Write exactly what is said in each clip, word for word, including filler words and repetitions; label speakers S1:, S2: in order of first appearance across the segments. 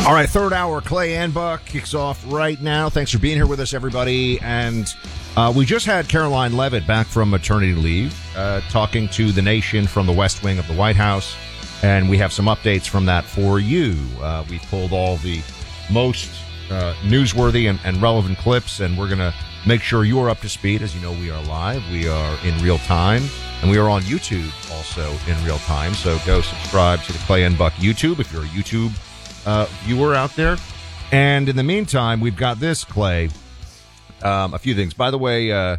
S1: All right, third hour, Clay and Buck kicks off right now. Thanks for being here with us, everybody. And uh, we just had Caroline Leavitt back from maternity leave, uh, talking to the nation from the West Wing of the White House. And we have some updates from that for you. Uh, we've pulled all the most uh, newsworthy and, and relevant clips, and we're going to make sure you're up to speed. As you know, we are live. We are in real time, and we are on YouTube also in real time. So go subscribe to the Clay and Buck YouTube if you're a YouTube Uh, viewer out there. And in the meantime, we've got this, Clay. Um, a few things. By the way, uh,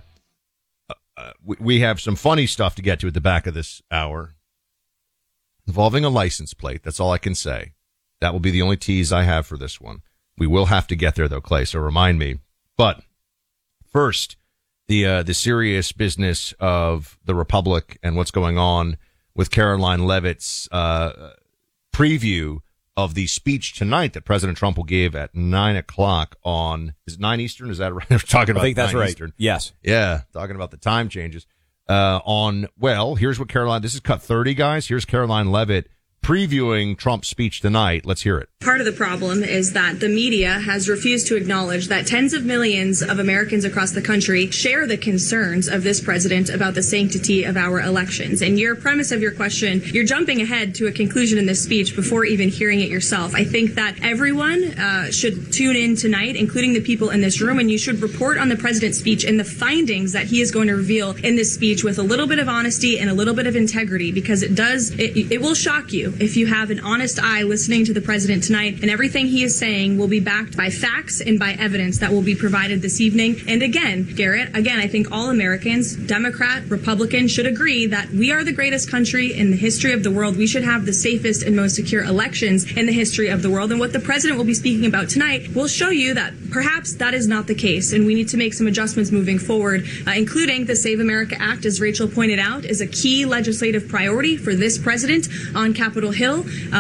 S1: uh, we, we have some funny stuff to get to at the back of this hour involving a license plate. That's all I can say. That will be the only tease I have for this one. We will have to get there, though, Clay, so remind me. But first, the uh, the serious business of the Republic and what's going on with Caroline Leavitt's uh, preview of the speech tonight that President Trump will give at nine o'clock on, is it nine Eastern? Is that right? We're talking about
S2: I think that's
S1: nine
S2: right.
S1: Eastern.
S2: Yes.
S1: Yeah. Talking about the time changes. Uh, on, well, here's what Caroline, this is cut thirty, guys. Here's Caroline Leavitt previewing Trump's speech tonight. Let's hear it.
S3: Part of the problem is that the media has refused to acknowledge that tens of millions of Americans across the country share the concerns of this president about the sanctity of our elections. And your premise of your question, you're jumping ahead to a conclusion in this speech before even hearing it yourself. I think that everyone uh, should tune in tonight, including the people in this room, and you should report on the president's speech and the findings that he is going to reveal in this speech with a little bit of honesty and a little bit of integrity, because it does, it, it will shock you if you have an honest eye listening to the president tonight, and everything he is saying will be backed by facts and by evidence that will be provided this evening. And again, Garrett, again, I think all Americans, Democrat, Republican, should agree that we are the greatest country in the history of the world. We should have the safest and most secure elections in the history of the world. And what the president will be speaking about tonight will show you that perhaps that is not the case, and we need to make some adjustments moving forward, uh, including the Save America Act, as Rachel pointed out, is a key legislative priority for this president on Capitol Hill. Uh,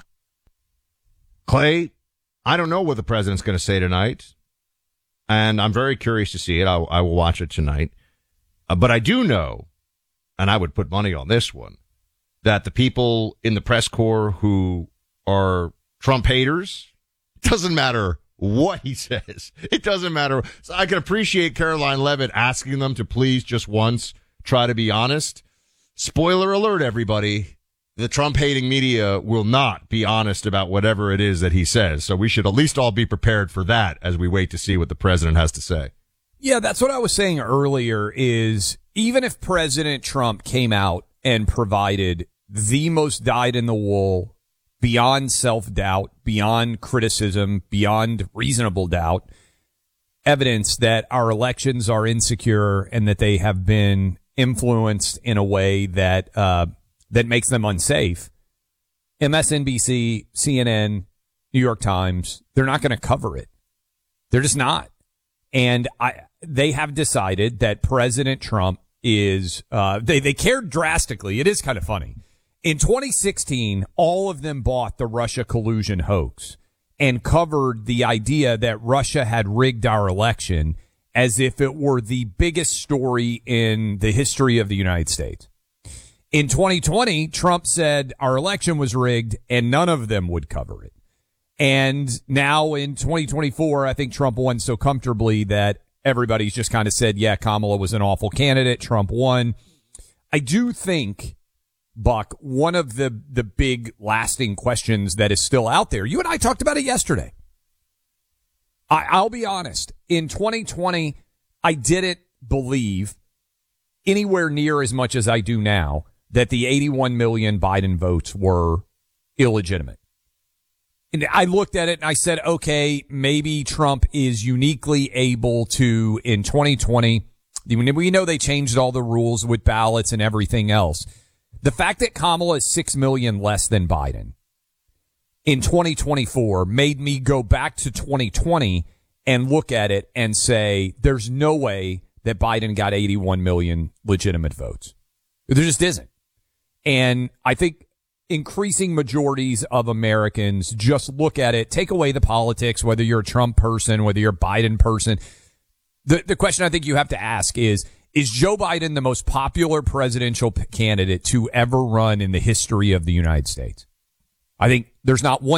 S1: Clay, I don't know what the president's going to say tonight, and I'm very curious to see it. I, I will watch it tonight. Uh, but I do know, and I would put money on this one, that the people in the press corps who are Trump haters, it doesn't matter what he says. It doesn't matter. So I can appreciate Caroline Leavitt asking them to please just once try to be honest. Spoiler alert, everybody. The Trump-hating media will not be honest about whatever it is that he says. So we should at least all be prepared for that as we wait to see what the president has to say.
S2: Yeah, that's what I was saying earlier is even if President Trump came out and provided the most dyed-in-the-wool, beyond self-doubt, beyond criticism, beyond reasonable doubt, evidence that our elections are insecure and that they have been influenced in a way that uh that makes them unsafe, M S N B C, C N N, New York Times, they're not going to cover it. They're just not. And I, they have decided that President Trump is, uh, they, they cared drastically. It is kind of funny. In twenty sixteen, all of them bought the Russia collusion hoax and covered the idea that Russia had rigged our election as if it were the biggest story in the history of the United States. In twenty twenty, Trump said our election was rigged and none of them would cover it. And now in twenty twenty-four, I think Trump won so comfortably that everybody's just kind of said, yeah, Kamala was an awful candidate. Trump won. I do think, Buck, one of the, the big lasting questions that is still out there, you and I talked about it yesterday. I, I'll be honest. In twenty twenty, I didn't believe anywhere near as much as I do now that the eighty-one million Biden votes were illegitimate. And I looked at it and I said, okay, maybe Trump is uniquely able to, in twenty twenty, we know they changed all the rules with ballots and everything else. The fact that Kamala is six million less than Biden in twenty twenty-four made me go back to twenty twenty and look at it and say, there's no way that Biden got eighty-one million legitimate votes. There just isn't. And I think increasing majorities of Americans just look at it, take away the politics, whether you're a Trump person, whether you're a Biden person. The, the question I think you have to ask is, is Joe Biden the most popular presidential candidate to ever run in the history of the United States? I think there's not one